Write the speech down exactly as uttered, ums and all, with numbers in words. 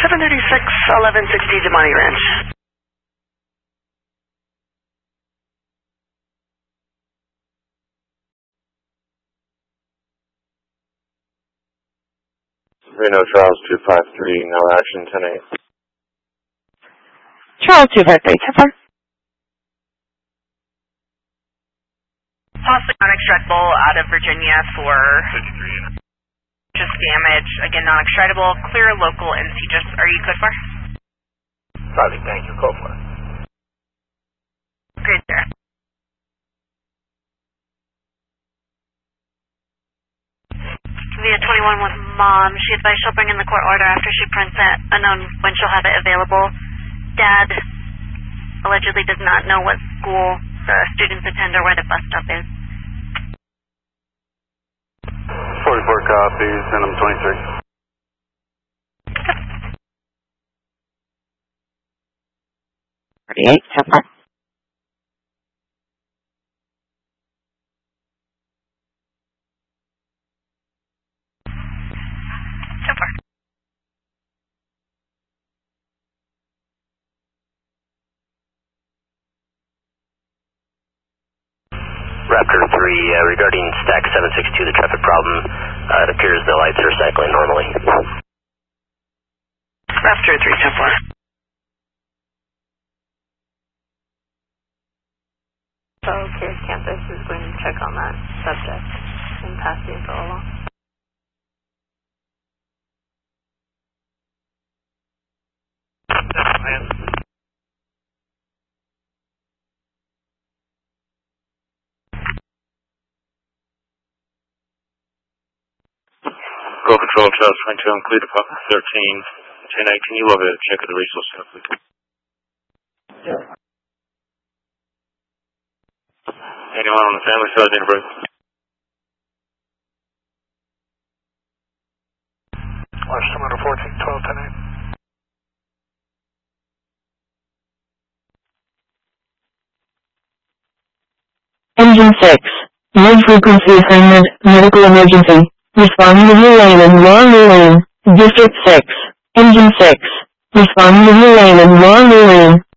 seven thirty-six, eleven sixty Damani Ranch. Reno Charles two five three, no action, ten eight. Charles two five three, ten four. Possibly non-extradable out of Virginia for just damage. Again, non-extradable. Clear local and C G I S. Are you good for? Probably, thank you. Go for it. Great, sir. Via twenty-one with mom. She advised she'll bring in the court order after she prints it, unknown when she'll have it available. Dad allegedly does not know what school the students attend or where the bus stop is. forty-four copies, send them twenty-three. forty-eight, ten four. ten four. Raptor three, uh, regarding stack seven six two, the traffic problem, uh, it appears the lights are cycling normally. Raptor three, ten four. So Pierce Campus is going to check on that subject and pass the info along. Go Control, Charles twenty-two, include Department thirteen, ten eight, can you log a check of the resource center, please? Anyone on the family side, Edinburgh? Washington fourteen, twelve, ten eight. Engine six. Low frequency assignment, medical emergency. Responding to New Lane and Raw New Lane. District six. Engine six. Responding to New Lane and Raw New Lane.